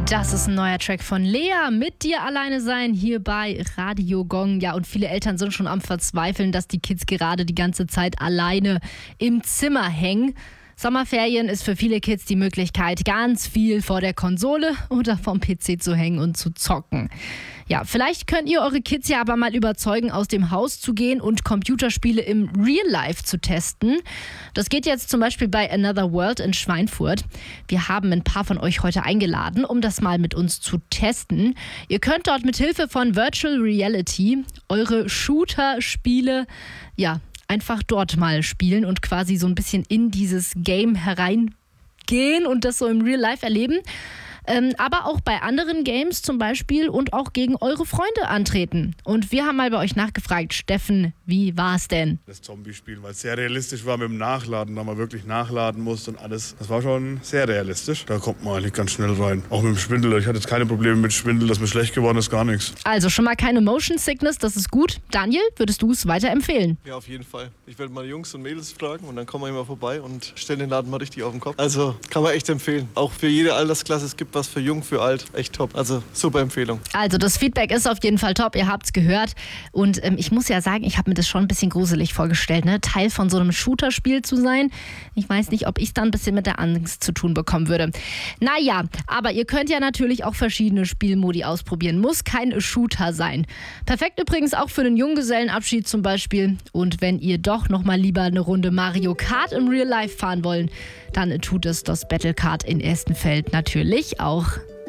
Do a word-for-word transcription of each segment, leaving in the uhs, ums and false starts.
Das ist ein neuer Track von Lea, Mit dir alleine sein, hier bei Radio Gong. Ja, und viele Eltern sind schon am Verzweifeln, dass die Kids gerade die ganze Zeit alleine im Zimmer hängen. Sommerferien ist für viele Kids die Möglichkeit, ganz viel vor der Konsole oder vom P C zu hängen und zu zocken. Ja, vielleicht könnt ihr eure Kids ja aber mal überzeugen, aus dem Haus zu gehen und Computerspiele im Real Life zu testen. Das geht jetzt zum Beispiel bei Another World in Schweinfurt. Wir haben ein paar von euch heute eingeladen, um das mal mit uns zu testen. Ihr könnt dort mit Hilfe von Virtual Reality eure Shooter-Spiele, ja, einfach dort mal spielen und quasi so ein bisschen in dieses Game hereingehen und das so im Real Life erleben. Ähm, aber auch bei anderen Games zum Beispiel und auch gegen eure Freunde antreten. Und wir haben mal bei euch nachgefragt, Steffen, wie war's denn? Das Zombie-Spiel, weil es sehr realistisch war mit dem Nachladen, da man wirklich nachladen musste und alles. Das war schon sehr realistisch. Da kommt man eigentlich ganz schnell rein. Auch mit dem Schwindel. Ich hatte jetzt keine Probleme mit Schwindel, dass mir schlecht geworden ist, gar nichts. Also schon mal keine Motion Sickness, das ist gut. Daniel, würdest du es weiterempfehlen? Ja, auf jeden Fall. Ich werde mal Jungs und Mädels fragen und dann kommen wir immer vorbei und stellen den Laden mal richtig auf den Kopf. Also kann man echt empfehlen. Auch für jede Altersklasse, es gibt was für jung, für alt. Echt top. Also super Empfehlung. Also das Feedback ist auf jeden Fall top, ihr habt's gehört. Und ähm, ich muss ja sagen, ich habe mir das schon ein bisschen gruselig vorgestellt, ne? Teil von so einem Shooter-Spiel zu sein. Ich weiß nicht, ob ich da ein bisschen mit der Angst zu tun bekommen würde. Naja, aber ihr könnt ja natürlich auch verschiedene Spielmodi ausprobieren. Muss kein Shooter sein. Perfekt übrigens auch für den Junggesellenabschied zum Beispiel. Und wenn ihr doch noch mal lieber eine Runde Mario Kart im Real Life fahren wollen, dann tut es das Battle Kart in Estenfeld natürlich auch.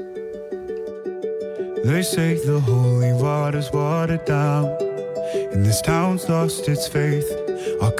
They say the holy water's watered down, and this town's lost its faith. Our